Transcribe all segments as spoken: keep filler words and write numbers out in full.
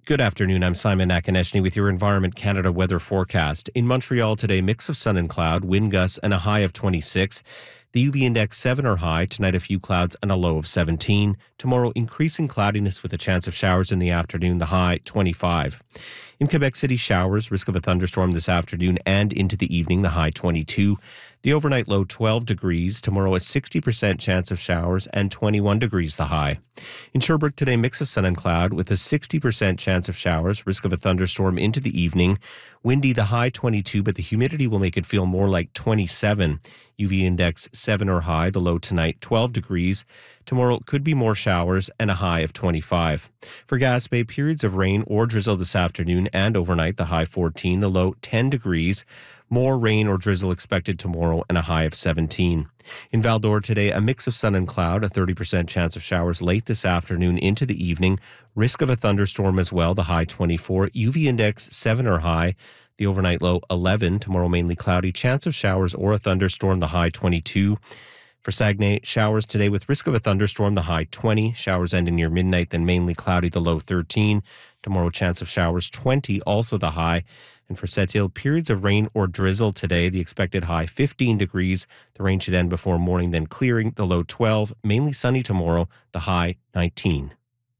Good afternoon. I'm Simon Nakaneshny with your Environment Canada weather forecast. In Montreal today, mix of sun and cloud, wind gusts, and a high of twenty-six. The U V index seven or high. Tonight, a few clouds and a low of seventeen. Tomorrow, increasing cloudiness with a chance of showers in the afternoon, the high twenty-five. In Quebec City, showers, risk of a thunderstorm this afternoon and into the evening, the high twenty-two. The overnight low twelve degrees. Tomorrow, a sixty percent chance of showers and twenty-one degrees, the high. In Sherbrooke today, mix of sun and cloud with a sixty percent chance of showers, risk of a thunderstorm into the evening. Windy, the high twenty-two, but the humidity will make it feel more like twenty-seven. U V index seven or high, the low tonight twelve degrees. Tomorrow could be more showers and a high of twenty-five. For Gaspé, periods of rain or drizzle this afternoon and overnight, the high fourteen, the low ten degrees. More rain or drizzle expected tomorrow and a high of seventeen. In Val-d'Or today, a mix of sun and cloud, a thirty percent chance of showers late this afternoon into the evening. Risk of a thunderstorm as well, the high twenty-four. U V index seven or high. The overnight low eleven. Tomorrow mainly cloudy. Chance of showers or a thunderstorm, the high twenty-two. For Saguenay, showers today with risk of a thunderstorm, the high twenty. Showers ending near midnight, then mainly cloudy, the low thirteen. Tomorrow, chance of showers twenty, also the high. And for Sept-Îles, periods of rain or drizzle today, the expected high fifteen degrees. The rain should end before morning, then clearing, the low twelve. Mainly sunny tomorrow, the high nineteen.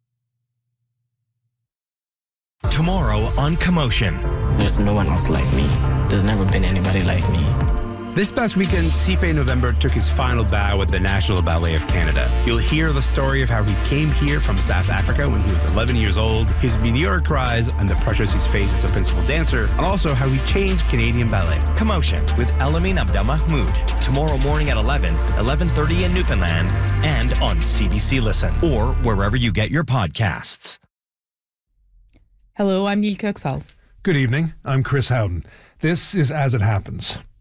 Tomorrow on Commotion. There's no one else like me. There's never been anybody like me. This past weekend, Sipe November took his final bow at the National Ballet of Canada. You'll hear the story of how he came here from South Africa when he was eleven years old, his meteoric rise and the pressures he's faced as a principal dancer, and also how he changed Canadian ballet. Commotion with Elamin Abdelmahmoud. Tomorrow morning at eleven, eleven thirty in Newfoundland, and on C B C Listen, or wherever you get your podcasts. Hello, I'm Neil Kirksall. Good evening. I'm Chris Howden. This is As It Happens.